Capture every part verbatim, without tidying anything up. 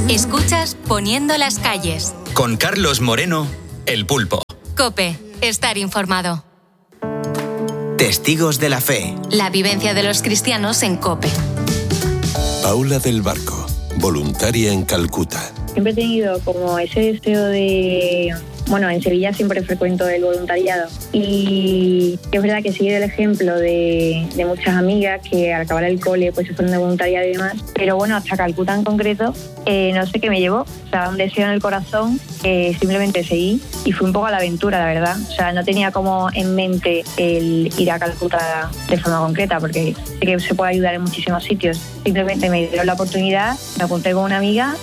Escuchas Poniendo las calles. Con Carlos Moreno, El Pulpo. COPE. Estar informado. Testigos de la fe. La vivencia de los cristianos en COPE. Paula del Barco, voluntaria en Calcuta. Siempre he tenido como ese deseo de... Bueno, en Sevilla siempre frecuento el voluntariado y es verdad que sigue el ejemplo de, de muchas amigas que al acabar el cole pues se fueron de voluntariado y demás, pero bueno, hasta Calcuta en concreto, eh, no sé qué me llevó, o sea, un deseo en el corazón que simplemente seguí y fui un poco a la aventura, la verdad, o sea, no tenía como en mente el ir a Calcuta de forma concreta porque sé que se puede ayudar en muchísimos sitios, simplemente me dieron la oportunidad, me apunté con una amiga.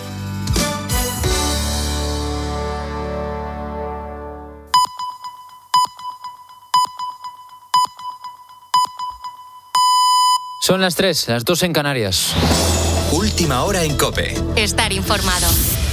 Son las tres, las dos en Canarias. Última hora en COPE. Estar informado.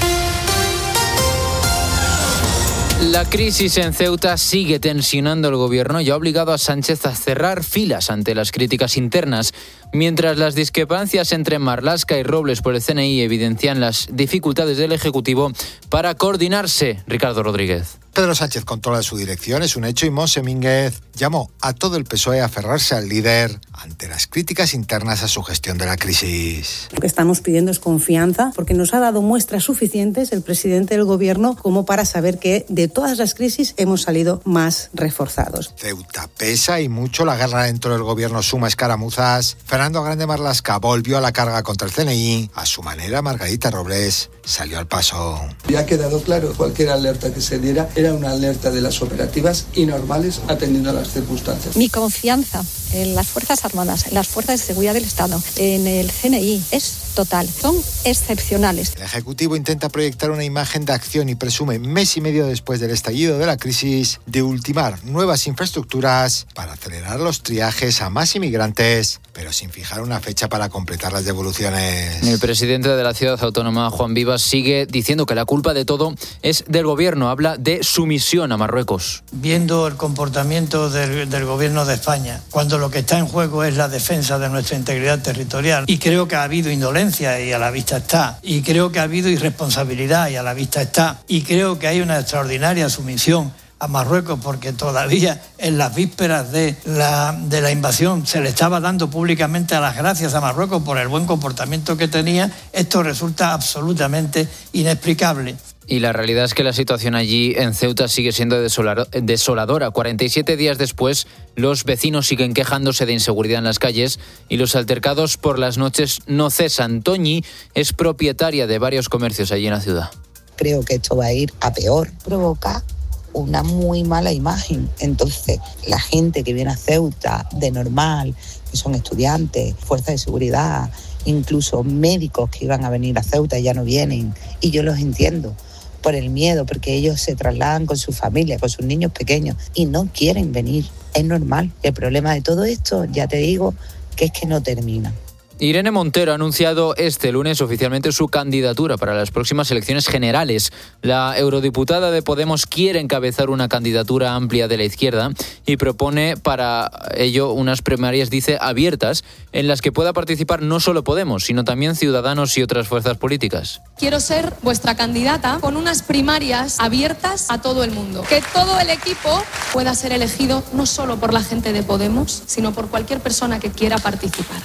La crisis en Ceuta sigue tensionando al gobierno y ha obligado a Sánchez a cerrar filas ante las críticas internas, mientras las discrepancias entre Marlaska y Robles por el C N I evidencian las dificultades del Ejecutivo para coordinarse. Ricardo Rodríguez. Pedro Sánchez controla su dirección, es un hecho, y Monse Mínguez llamó a todo el P S O E a aferrarse al líder ante las críticas internas a su gestión de la crisis. Lo que estamos pidiendo es confianza, porque nos ha dado muestras suficientes el presidente del gobierno como para saber que de todas las crisis hemos salido más reforzados. Ceuta pesa y mucho, la guerra dentro del gobierno suma escaramuzas. Fernando Grande Marlaska volvió a la carga contra el C N I. A su manera, Margarita Robles salió al paso. Ya ha quedado claro, cualquier alerta que se diera era una alerta de las operativas y normales atendiendo a las circunstancias. Mi confianza en las Fuerzas Armadas, en las Fuerzas de Seguridad del Estado, en el C N I es total. Son excepcionales. El Ejecutivo intenta proyectar una imagen de acción y presume, mes y medio después del estallido de la crisis, de ultimar nuevas infraestructuras para acelerar los triajes a más inmigrantes, pero sin fijar una fecha para completar las devoluciones. El presidente de la ciudad autónoma, Juan Vivas, sigue diciendo que la culpa de todo es del gobierno. Habla de sumisión a Marruecos. Viendo el comportamiento del, del gobierno de España, cuando lo que está en juego es la defensa de nuestra integridad territorial, y creo que ha habido indolencia y a la vista está, y creo que ha habido irresponsabilidad y a la vista está, y creo que hay una extraordinaria sumisión a Marruecos porque todavía en las vísperas de la, de la invasión se le estaba dando públicamente las gracias a Marruecos por el buen comportamiento que tenía. Esto resulta absolutamente inexplicable. Y la realidad es que la situación allí en Ceuta sigue siendo desoladora. cuarenta y siete días después, los vecinos siguen quejándose de inseguridad en las calles y los altercados por las noches no cesan. Toñi es propietaria de varios comercios allí en la ciudad. Creo que esto va a ir a peor. Provoca una muy mala imagen. Entonces, la gente que viene a Ceuta de normal, que son estudiantes, fuerzas de seguridad, incluso médicos que iban a venir a Ceuta ya no vienen. Y yo los entiendo por el miedo, porque ellos se trasladan con su familia, con sus niños pequeños y no quieren venir. Es normal. El problema de todo esto, ya te digo, que es que no termina. Irene Montero ha anunciado este lunes oficialmente su candidatura para las próximas elecciones generales. La eurodiputada de Podemos quiere encabezar una candidatura amplia de la izquierda y propone para ello unas primarias, dice, abiertas, en las que pueda participar no solo Podemos, sino también Ciudadanos y otras fuerzas políticas. Quiero ser vuestra candidata con unas primarias abiertas a todo el mundo. Que todo el equipo pueda ser elegido no solo por la gente de Podemos, sino por cualquier persona que quiera participar.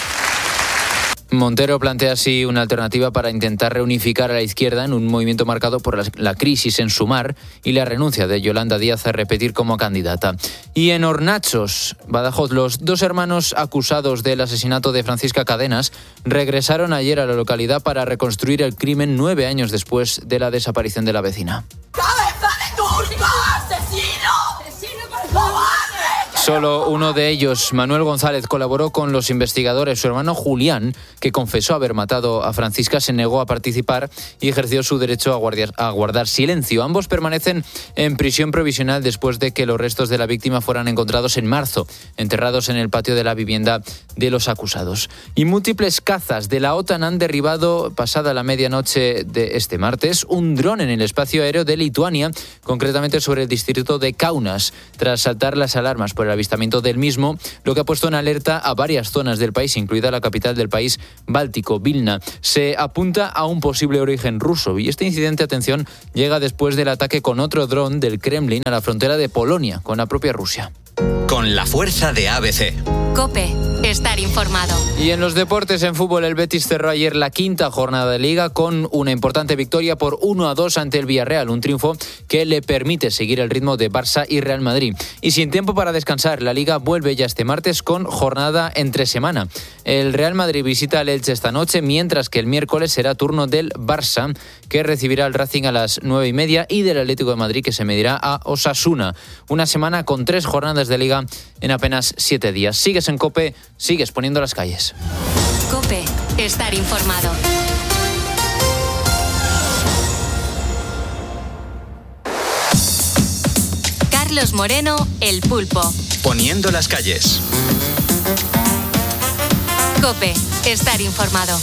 Montero plantea así una alternativa para intentar reunificar a la izquierda en un movimiento marcado por la, la crisis en Sumar y la renuncia de Yolanda Díaz a repetir como candidata. Y en Hornachos, Badajoz, los dos hermanos acusados del asesinato de Francisca Cadenas regresaron ayer a la localidad para reconstruir el crimen nueve años después de la desaparición de la vecina. ¡Cabeza de turco, asesino! ¡Asesino, por favor! Solo uno de ellos, Manuel González, colaboró con los investigadores. Su hermano Julián, que confesó haber matado a Francisca, se negó a participar y ejerció su derecho a guardar, a guardar silencio. Ambos permanecen en prisión provisional después de que los restos de la víctima fueran encontrados en marzo, enterrados en el patio de la vivienda de los acusados. Y múltiples cazas de la OTAN han derribado, pasada la medianoche de este martes, un dron en el espacio aéreo de Lituania, concretamente sobre el distrito de Kaunas, tras saltar las alarmas por el avistamiento del mismo, lo que ha puesto en alerta a varias zonas del país, incluida la capital del país báltico, Vilna. Se apunta a un posible origen ruso y este incidente, atención, llega después del ataque con otro dron del Kremlin a la frontera de Polonia con la propia Rusia. Con la fuerza de A B C. COPE. Estar informado. Y en los deportes, en fútbol, el Betis cerró ayer la quinta jornada de Liga con una importante victoria por uno a dos ante el Villarreal, un triunfo que le permite seguir el ritmo de Barça y Real Madrid. Y sin tiempo para descansar, la Liga vuelve ya este martes con jornada entre semana. El Real Madrid visita al Elche esta noche, mientras que el miércoles será turno del Barça, que recibirá al Racing a las nueve y media, y del Atlético de Madrid, que se medirá a Osasuna. Una semana con tres jornadas de Liga en apenas siete días. Sigues en COPE, sigues poniendo las calles. COPE. Estar informado. Carlos Moreno, El Pulpo. Poniendo las calles. COPE. Estar informado.